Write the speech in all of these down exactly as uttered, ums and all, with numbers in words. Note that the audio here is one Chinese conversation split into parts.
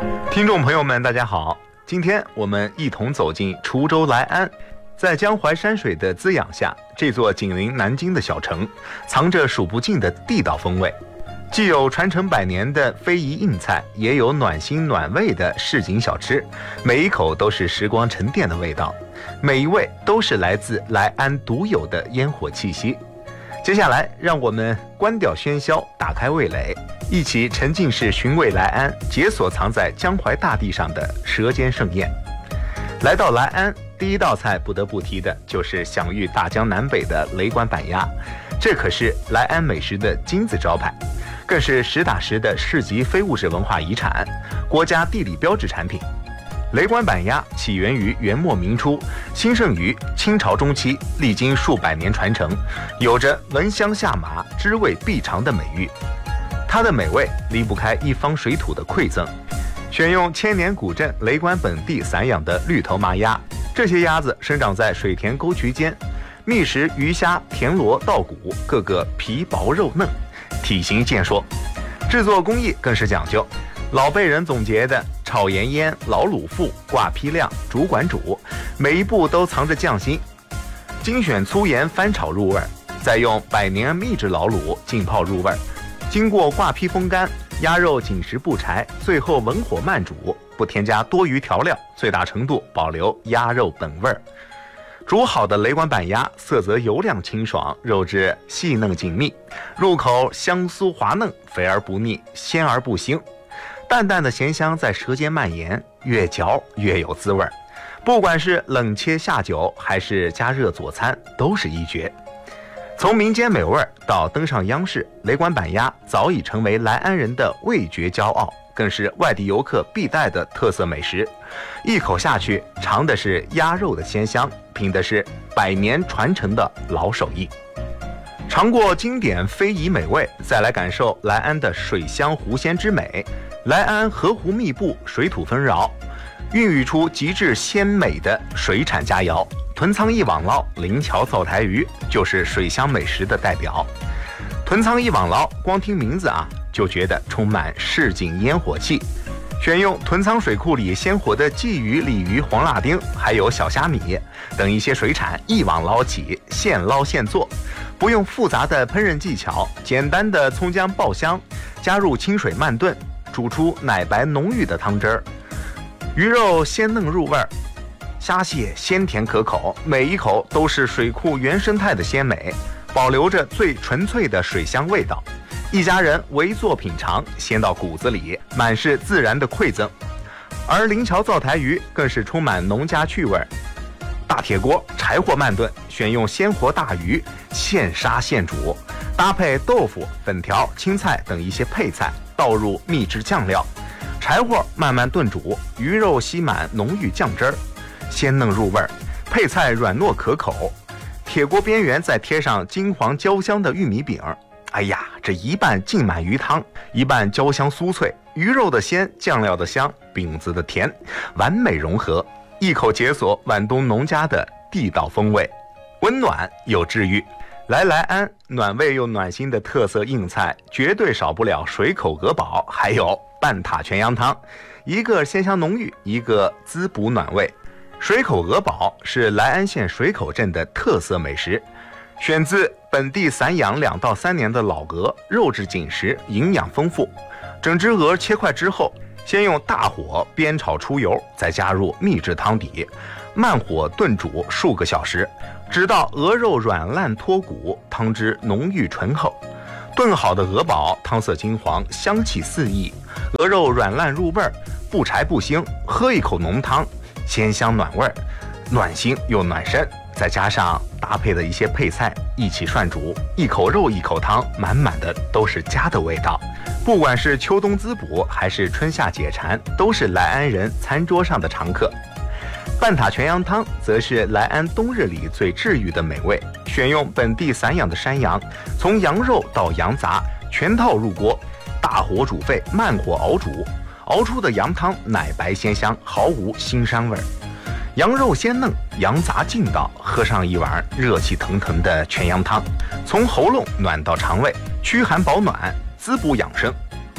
听众朋友们，大家好，今天我们一同走进滁州来安。在江淮山水的滋养下，这座紧邻南京的小城，藏着数不尽的地道风味。既有传承百年的非遗硬菜，也有暖心暖胃的市井小吃，每一口都是时光沉淀的味道，每一味都是来自来安独有的烟火气息。接下来，让我们关掉喧嚣，打开味蕾，一起沉浸式寻味来安，解锁藏在江淮大地上的舌尖盛宴。来到来安，第一道菜不得不提的就是享誉大江南北的雷关板鸭，这可是来安美食的金字招牌，更是实打实的市级非物质文化遗产、国家地理标志产品。雷关板鸭起源于元末明初，兴盛于清朝中期，历经数百年传承，有着闻香下马、知味必尝的美誉。它的美味离不开一方水土的馈赠，选用千年古镇雷关本地散养的绿头麻鸭，这些鸭子生长在水田沟渠间，觅食鱼虾、田螺、稻谷，个个皮薄肉嫩，体型健硕。制作工艺更是讲究，老辈人总结的炒盐腌、老卤腹、挂坯亮、煮管煮，每一步都藏着匠心。精选粗盐翻炒入味，再用百年秘制老卤浸泡入味，经过挂坯风干，鸭肉紧实不柴，最后文火慢煮，不添加多余调料，最大程度保留鸭肉本味。煮好的雷关板鸭色泽油亮清爽，肉质细嫩紧密，入口香酥滑嫩，肥而不腻，鲜而不腥。淡淡的咸香在舌尖蔓延，越嚼越有滋味。不管是冷切下酒还是加热佐餐，都是一绝。从民间美味到登上央视，雷关板鸭早已成为来安人的味觉骄傲，更是外地游客必带的特色美食。一口下去，尝的是鸭肉的鲜香，品的是百年传承的老手艺。尝过经典非遗美味，再来感受来安的水乡湖鲜之美。来安河湖密布，水土丰饶，孕育出极致鲜美的水产佳肴。屯仓一网捞、灵桥灶台鱼就是水乡美食的代表。屯仓一网捞，光听名字啊，就觉得充满市井烟火气。选用屯仓水库里鲜活的鲫鱼、鲤鱼、黄辣丁，还有小虾米等一些水产，一网捞起，现捞现做，不用复杂的烹饪技巧，简单的葱姜爆香，加入清水慢炖，煮出奶白浓郁的汤汁儿，鱼肉鲜嫩入味儿，虾蟹鲜甜可口，每一口都是水库原生态的鲜美，保留着最纯粹的水乡味道。一家人围坐品尝，鲜到骨子里，满是自然的馈赠。而灵桥灶台鱼更是充满农家趣味，大铁锅柴火慢炖，选用鲜活大鱼，现杀现煮，搭配豆腐、粉条、青菜等一些配菜，倒入秘制酱料，柴火慢慢炖煮，鱼肉吸满浓郁酱汁儿，鲜嫩入味，配菜软糯可口。铁锅边缘再贴上金黄焦香的玉米饼，哎呀，这一半浸满鱼汤，一半焦香酥脆，鱼肉的鲜，酱料的香，饼子的甜，完美融合，一口解锁皖东农家的地道风味，温暖又治愈。来来安，暖胃又暖心的特色硬菜，绝对少不了水口鹅煲，还有半塔全羊汤，一个鲜香浓郁，一个滋补暖胃。水口鹅煲是来安县水口镇的特色美食，选自本地散养两到三年的老鹅，肉质紧实，营养丰富。整只鹅切块之后，先用大火煸炒出油，再加入秘制汤底，慢火炖煮数个小时，直到鹅肉软烂脱骨，汤汁浓郁醇厚。炖好的鹅煲汤色金黄，香气四溢，鹅肉软烂入味，不柴不腥，喝一口浓汤，鲜香暖味，暖心又暖身。再加上搭配的一些配菜一起涮煮，一口肉一口汤，满满的都是家的味道。不管是秋冬滋补还是春夏解馋，都是来安人餐桌上的常客。半塔全羊汤则是来安冬日里最治愈的美味，选用本地散养的山羊，从羊肉到羊杂全套入锅，大火煮沸，慢火熬煮，熬出的羊汤奶白鲜香，毫无腥膻味儿。羊肉鲜嫩，羊杂劲道，喝上一碗热气腾腾的全羊汤，从喉咙暖到肠胃，驱寒保暖，滋补养生。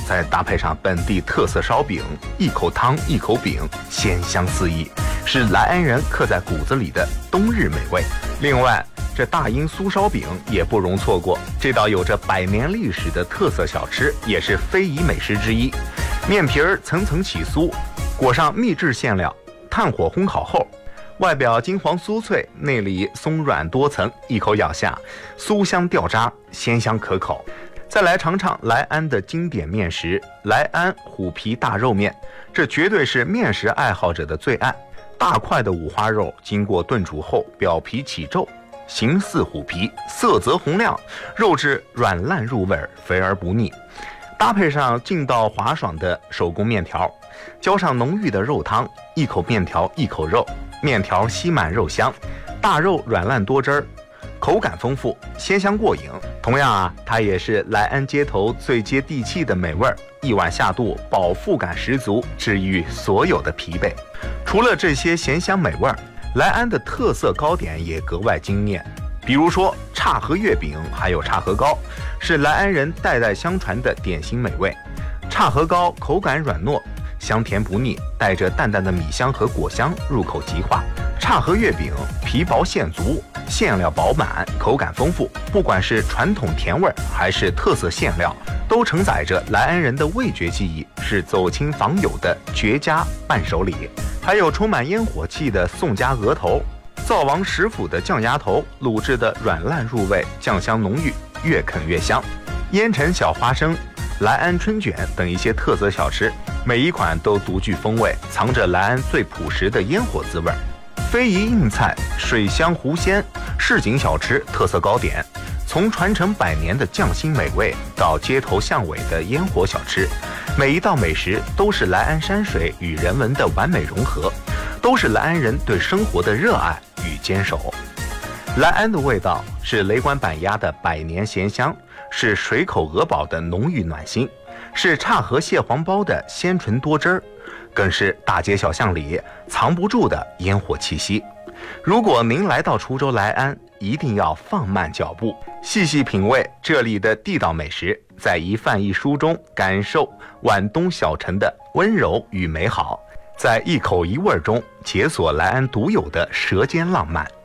再搭配上本地特色烧饼，一口汤一口饼，鲜香四溢，是莱安人刻在骨子里的冬日美味。另外，这大英酥烧饼也不容错过，这道有着百年历史的特色小吃，也是非遗美食之一。面皮儿层层起酥，裹上秘制馅料，炭火烘烤后，外表金黄酥脆，内里松软多层，一口咬下，酥香掉渣，鲜香可口。再来尝尝莱安的经典面食莱安虎皮大肉面，这绝对是面食爱好者的最爱。大块的五花肉经过炖煮后，表皮起皱，形似虎皮，色泽红亮，肉质软烂入味，肥而不腻。搭配上劲道滑爽的手工面条，浇上浓郁的肉汤，一口面条一口肉，面条吸满肉香，大肉软烂多汁儿，口感丰富，鲜香过瘾。同样啊，它也是莱安街头最接地气的美味儿，一碗下肚，饱腹感十足，治愈所有的疲惫。除了这些咸香美味儿，莱安的特色糕点也格外惊艳。比如说岔河月饼，还有岔河糕，是莱安人代代相传的点心美味。岔河糕口感软糯，香甜不腻，带着淡淡的米香和果香，入口即化。岔河月饼皮薄馅足，馅料饱满，口感丰富。不管是传统甜味还是特色馅料，都承载着莱安人的味觉记忆，是走亲访友的绝佳伴手礼。还有充满烟火气的宋家鹅头，灶王食府的酱鸭头，卤制的软烂入味，酱香浓郁，越啃越香。烟尘小花生、莱安春卷等一些特色小吃，每一款都独具风味，藏着莱安最朴实的烟火滋味。非遗硬菜、水乡狐仙、市井小吃、特色糕点，从传承百年的匠心美味到街头巷尾的烟火小吃，每一道美食都是莱安山水与人文的完美融合，都是莱安人对生活的热爱与坚守。莱安的味道是雷关板鸭的百年咸香，是水口鹅煲的浓郁暖心，是岔河蟹黄包的鲜醇多汁儿，更是大街小巷里藏不住的烟火气息。如果您来到滁州莱安，一定要放慢脚步，细细品味这里的地道美食，在一饭一书中感受皖东小城的温柔与美好，在一口一味中解锁莱安独有的舌尖浪漫。